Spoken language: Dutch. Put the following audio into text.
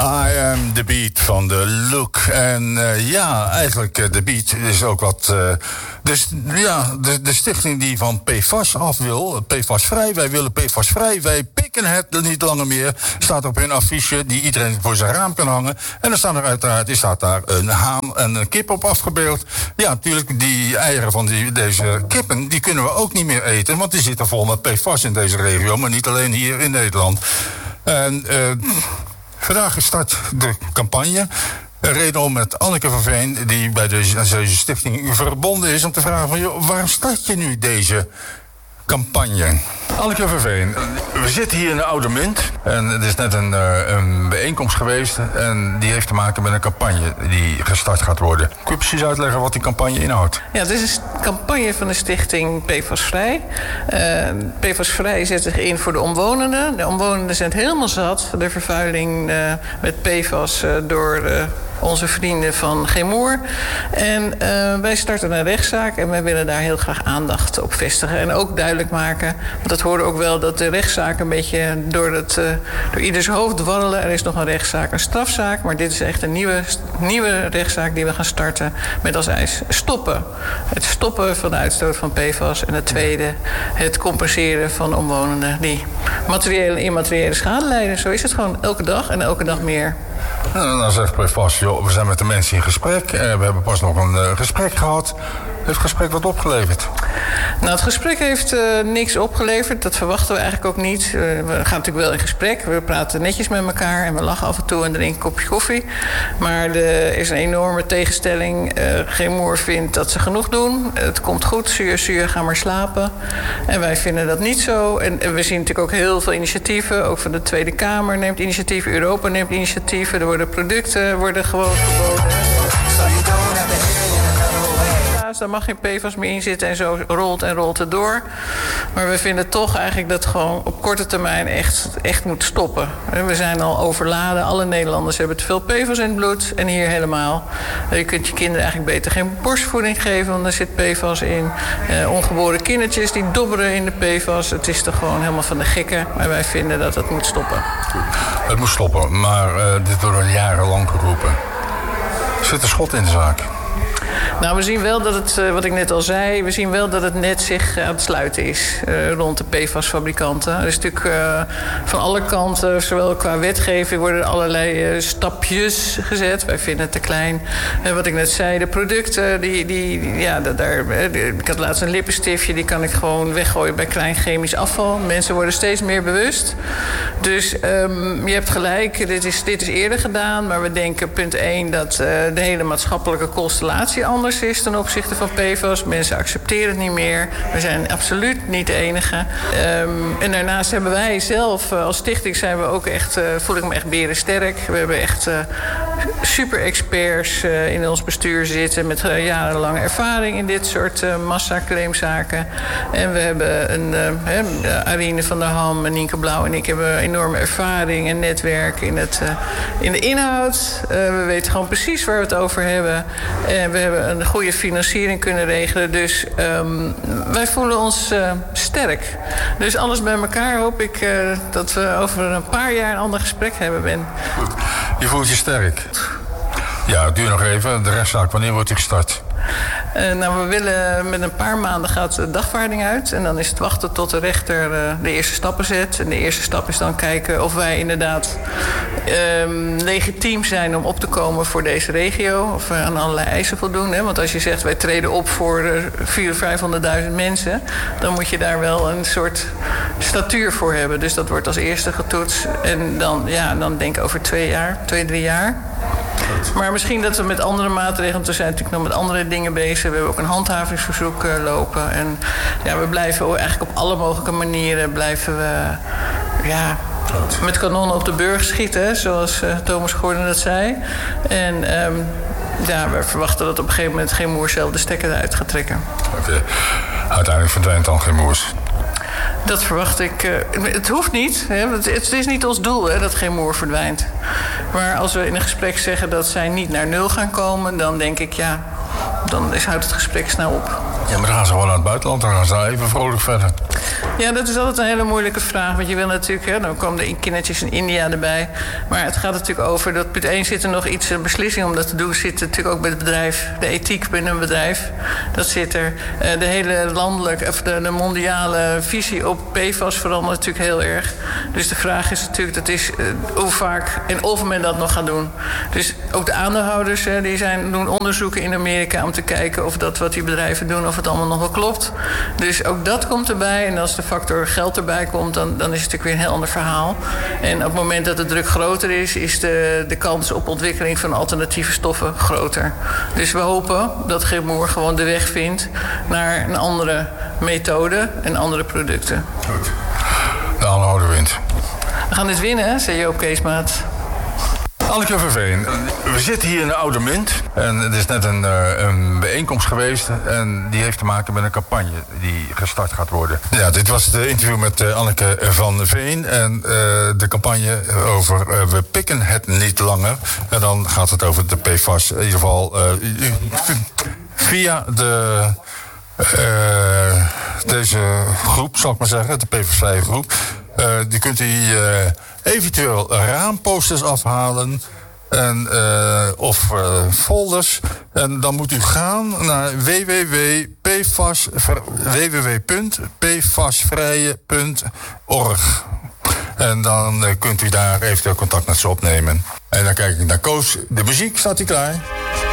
I am the beat van de Look. En ja, eigenlijk de beat is ook wat... dus ja, de stichting die van PFAS af wil, PFAS-vrij. Wij willen PFAS-vrij, wij pikken het niet langer meer. Staat op hun affiche die iedereen voor zijn raam kan hangen. En dan staan er uiteraard, staat daar een haan en een kip op afgebeeld. Ja, natuurlijk, die eieren van deze kippen, die kunnen we ook niet meer eten. Want die zitten vol met PFAS in deze regio, maar niet alleen hier in Nederland. En vandaag start de campagne. Reden met Anneke van Veen, die bij deze stichting verbonden is, om te vragen van, joh, waarom start je nu deze campagne? Anneke van Veen, we zitten hier in de Oude Munt. En er is net een bijeenkomst geweest. En die heeft te maken met een campagne die gestart gaat worden. Kun je precies uitleggen wat die campagne inhoudt? Ja, het is een campagne van de stichting PFAS-vrij. PFAS-vrij zet zich in voor de omwonenden. De omwonenden zijn het helemaal zat. De vervuiling met PFAS door onze vrienden van Chemour. En wij starten een rechtszaak en wij willen daar heel graag aandacht op vestigen. En ook duidelijk maken, want dat hoorde ook wel, dat de rechtszaak een beetje door ieders hoofd dwarrelen. Er is nog een rechtszaak, een strafzaak, maar dit is echt een nieuwe rechtszaak die we gaan starten met als eis stoppen. Het stoppen van de uitstoot van PFAS. En het tweede, het compenseren van omwonenden die materiële en immateriële schade lijden. Zo is het gewoon elke dag en elke dag meer. En dan zegt PFAS, joh, we zijn met de mensen in gesprek. We hebben pas nog een gesprek gehad. Heeft het gesprek wat opgeleverd? Nou, het gesprek heeft niks opgeleverd. Dat verwachten we eigenlijk ook niet. We gaan natuurlijk wel in gesprek. We praten netjes met elkaar en we lachen af en toe en drinken een kopje koffie. Maar er is een enorme tegenstelling. Chemour vindt dat ze genoeg doen. Het komt goed, zuur, ga maar slapen. En wij vinden dat niet zo. En we zien natuurlijk ook heel veel initiatieven. Ook van de Tweede Kamer neemt initiatieven. Europa neemt initiatieven. Er worden producten gewoon geboden. Daar mag geen PFAS meer in zitten en zo rolt het door. Maar we vinden toch eigenlijk dat het gewoon op korte termijn echt moet stoppen. We zijn al overladen. Alle Nederlanders hebben te veel PFAS in het bloed. En hier helemaal. Je kunt je kinderen eigenlijk beter geen borstvoeding geven, want er zit PFAS in. Ongeboren kindertjes die dobberen in de PFAS. Het is toch gewoon helemaal van de gekken. Maar wij vinden dat het moet stoppen. Het moet stoppen, maar dit wordt al jarenlang geroepen. Zit er schot in de zaak? Nou, we zien wel dat het, wat ik net al zei, we zien wel dat het net zich aan het sluiten is rond de PFAS-fabrikanten. Er is natuurlijk van alle kanten, zowel qua wetgeving, worden er allerlei stapjes gezet. Wij vinden het te klein. Wat ik net zei, de producten, ik had laatst een lippenstiftje, die kan ik gewoon weggooien bij klein chemisch afval. Mensen worden steeds meer bewust. Dus je hebt gelijk, dit is eerder gedaan, maar we denken, punt 1, dat de hele maatschappelijke constellatie anders is ten opzichte van PFAS. Mensen accepteren het niet meer. We zijn absoluut niet de enige. En daarnaast hebben wij zelf, als stichting zijn we ook echt, voel ik me echt berensterk. We hebben echt super experts in ons bestuur zitten met jarenlange ervaring in dit soort massaclaimzaken. En we hebben Arine van der Ham en Nienke Blauw en ik hebben enorme ervaring en netwerk in de inhoud. We weten gewoon precies waar we het over hebben. En we hebben een goede financiering kunnen regelen. Dus wij voelen ons sterk. Dus alles bij elkaar hoop ik dat we over een paar jaar een ander gesprek hebben. Goed. Je voelt je sterk. Ja, duur nog even. De rechtszaak, wanneer wordt die gestart? We willen met een paar maanden gaat de dagvaarding uit. En dan is het wachten tot de rechter de eerste stappen zet. En de eerste stap is dan kijken of wij inderdaad legitiem zijn om op te komen voor deze regio. Of we aan allerlei eisen voldoen. Hè? Want als je zegt wij treden op voor 400.000, 500.000 mensen, dan moet je daar wel een soort statuur voor hebben. Dus dat wordt als eerste getoetst. En dan denk ik over 2-3 jaar. Maar misschien dat we met andere maatregelen, want we zijn natuurlijk nog met andere dingen bezig. We hebben ook een handhavingsverzoek lopen. En we blijven eigenlijk op alle mogelijke manieren met kanonnen op de burger schieten, zoals Thomas Gordon dat zei. En we verwachten dat op een gegeven moment Chemour zelf de stekker eruit gaat trekken. Oké. Uiteindelijk verdwijnt dan Chemour. Dat verwacht ik. Het hoeft niet. Hè, het is niet ons doel dat Chemour verdwijnt. Maar als we in een gesprek zeggen dat zij niet naar 0 gaan komen, dan denk ik, dan houdt het gesprek snel op. Ja, maar dan gaan ze gewoon naar het buitenland. Dan gaan ze even vrolijk verder. Ja, dat is altijd een hele moeilijke vraag. Want je wil natuurlijk, hè, dan komen de kindertjes in India erbij. Maar het gaat natuurlijk over dat punt 1 zit er nog iets, een beslissing om dat te doen. Zit natuurlijk ook bij het bedrijf. De ethiek binnen een bedrijf. Dat zit er. De hele landelijke, of de mondiale visie op PFAS verandert natuurlijk heel erg. Dus de vraag is natuurlijk, dat is hoe vaak en of men dat nog gaat doen. Dus ook de aandeelhouders doen onderzoeken in Amerika om te kijken of dat wat die bedrijven doen, of het allemaal nog wel klopt. Dus ook dat komt erbij. En als de factor geld erbij komt, dan is het natuurlijk weer een heel ander verhaal. En op het moment dat de druk groter is de kans op ontwikkeling van alternatieve stoffen groter. Dus we hopen dat Chemour gewoon de weg vindt naar een andere methode en andere producten. Goed. De aanhouder wint. We gaan dit winnen, zei Joop Keesmaat. Anneke Verveen, we zitten hier in de Oude Mint. En er is net een bijeenkomst geweest. En die heeft te maken met een campagne die gestart gaat worden. Ja, dit was het interview met Anneke van Veen. En de campagne over we pikken het niet langer. En dan gaat het over de PFAS. In ieder geval via deze groep, zal ik maar zeggen. De PFAS-vrije groep. Die kunt u eventueel raamposters afhalen of folders. En dan moet u gaan naar www.pfasvrije.org. En dan kunt u daar eventueel contact met ze opnemen. En dan kijk ik naar Koos. De muziek, staat hier klaar?